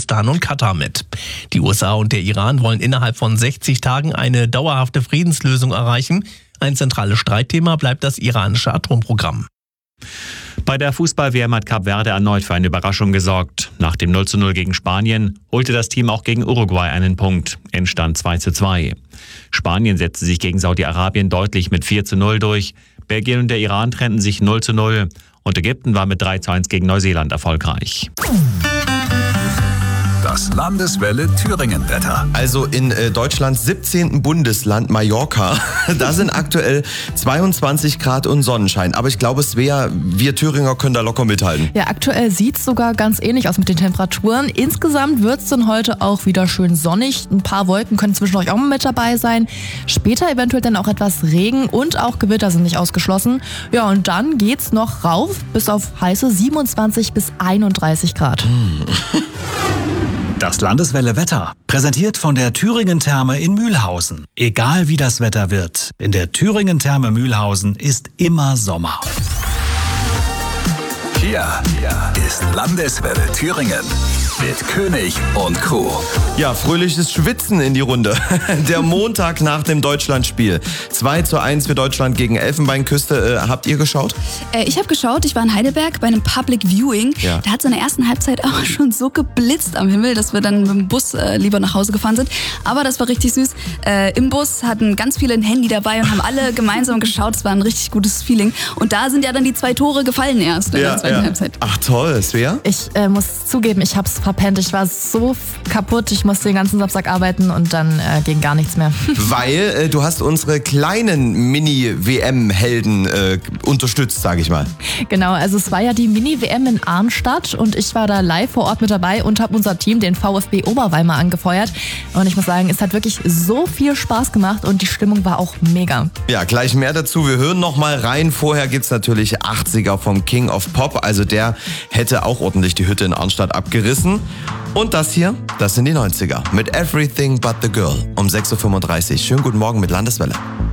Pakistan und Katar mit. Die USA und der Iran wollen innerhalb von 60 Tagen eine dauerhafte Friedenslösung erreichen. Ein zentrales Streitthema bleibt das iranische Atomprogramm. Bei der Fußball-WM hat Kap Verde erneut für eine Überraschung gesorgt. Nach dem 0:0 gegen Spanien holte das Team auch gegen Uruguay einen Punkt. Endstand 2:2. Spanien setzte sich gegen Saudi-Arabien deutlich mit 4:0 durch. Belgien und der Iran trennten sich 0:0. Und Ägypten war mit 3:1 gegen Neuseeland erfolgreich. Das Landeswelle Thüringen-Wetter. Also in Deutschlands 17. Bundesland Mallorca, da sind aktuell 22 Grad und Sonnenschein. Aber ich glaube, Svea, wir Thüringer können da locker mithalten. Ja, aktuell sieht es sogar ganz ähnlich aus mit den Temperaturen. Insgesamt wird es dann heute auch wieder schön sonnig. Ein paar Wolken können zwischendurch auch mal mit dabei sein. Später eventuell dann auch etwas Regen und auch Gewitter sind nicht ausgeschlossen. Ja, und dann geht's noch rauf bis auf heiße 27 bis 31 Grad. Das Landeswelle Wetter, präsentiert von der Thüringen Therme in Mühlhausen. Egal wie das Wetter wird, in der Thüringen Therme Mühlhausen ist immer Sommer. Hier ist Landeswelle Thüringen mit König und Crew. Ja, fröhliches Schwitzen in die Runde. Der Montag nach dem Deutschlandspiel. 2:1 für Deutschland gegen Elfenbeinküste. Habt ihr geschaut? Ich habe geschaut, ich war in Heidelberg bei einem Public Viewing. Ja. Da hat es in der ersten Halbzeit auch schon so geblitzt am Himmel, dass wir dann mit dem Bus lieber nach Hause gefahren sind. Aber das war richtig süß. Im Bus hatten ganz viele ein Handy dabei und haben alle gemeinsam geschaut. Es war ein richtig gutes Feeling. Und da sind ja dann die 2 Tore gefallen erst in der zweiten Halbzeit. Ach toll, Svea? Ich muss zugeben, ich habe es verpennt. Ich war so kaputt, ich musste den ganzen Samstag arbeiten und dann ging gar nichts mehr. Weil du hast unsere kleinen Mini-WM-Helden unterstützt, sage ich mal. Genau, also es war ja die Mini-WM in Arnstadt und ich war da live vor Ort mit dabei und habe unser Team, den VfB Oberweimar, angefeuert. Und ich muss sagen, es hat wirklich so viel Spaß gemacht und die Stimmung war auch mega. Ja, gleich mehr dazu. Wir hören noch mal rein. Vorher gibt's natürlich 80er vom King of Pop. Also der hätte auch ordentlich die Hütte in Arnstadt abgerissen. Und das hier, das sind die 90er mit Everything But The Girl um 6:35 Uhr. Schönen guten Morgen mit Landeswelle.